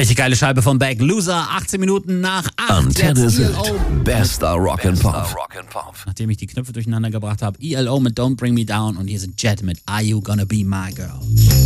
Richtig geile Scheibe von Beck. Loser, 18 Minuten nach 8. Antenne Sylt, bester Rock'n'Pop. Nachdem ich die Knöpfe durcheinander gebracht habe, ELO mit Don't Bring Me Down und hier sind Jet mit Are You Gonna Be My Girl.